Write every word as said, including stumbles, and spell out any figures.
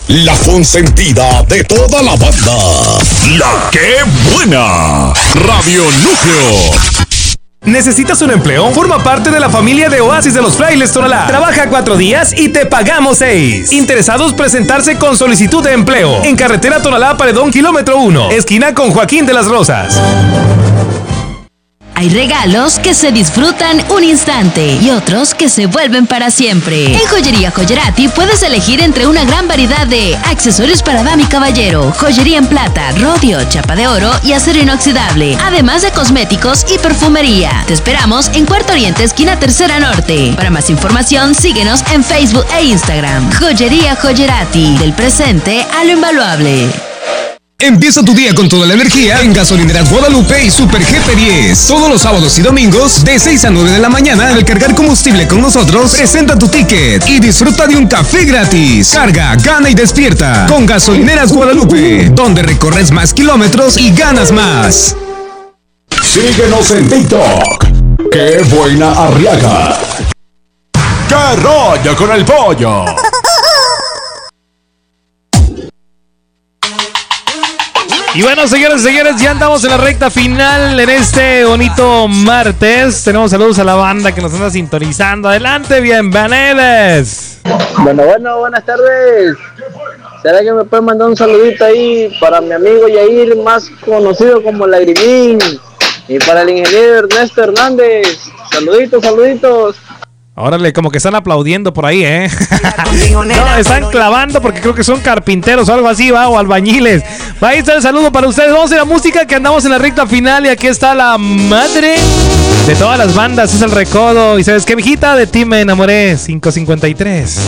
La consentida de toda la banda. La que buena. Radio Núcleo. ¿Necesitas un empleo? Forma parte de la familia de Oasis de los Frailes Tonalá. Trabaja cuatro días y te pagamos seis. Interesados presentarse con solicitud de empleo. En carretera Tonalá Paredón, kilómetro uno. Esquina con Joaquín de las Rosas. Hay regalos que se disfrutan un instante y otros que se vuelven para siempre. En Joyería Joyerati puedes elegir entre una gran variedad de accesorios para dama y caballero, joyería en plata, rodio, chapa de oro y acero inoxidable, además de cosméticos y perfumería. Te esperamos en Cuarto Oriente, esquina Tercera Norte. Para más información, síguenos en Facebook e Instagram. Joyería Joyerati, del presente a lo invaluable. Empieza tu día con toda la energía en Gasolineras Guadalupe y Super G P diez. Todos los sábados y domingos de seis a nueve de la mañana al cargar combustible con nosotros, presenta tu ticket y disfruta de un café gratis. Carga, gana y despierta con Gasolineras Guadalupe, donde recorres más kilómetros y ganas más. Síguenos en TikTok. ¡Qué buena Arriaga! ¡Qué rollo con el pollo! Y bueno, señores y señores, ya andamos en la recta final en este bonito martes. Tenemos saludos a la banda que nos anda sintonizando. Adelante, bienvenidos. Bueno, bueno, buenas tardes. ¿Será que me pueden mandar un saludito ahí para mi amigo Yair, más conocido como Lagrimín? Y para el ingeniero Ernesto Hernández. Saluditos, saluditos. Órale, como que están aplaudiendo por ahí, ¿eh? No, están clavando porque creo que son carpinteros o algo así, va, o albañiles. Va, ahí está el saludo para ustedes. Vamos a ir a la música, que andamos en la recta final y aquí está la madre de todas las bandas. Es el Recodo. ¿Y sabes qué, mijita? De ti me enamoré. cinco cincuenta y tres.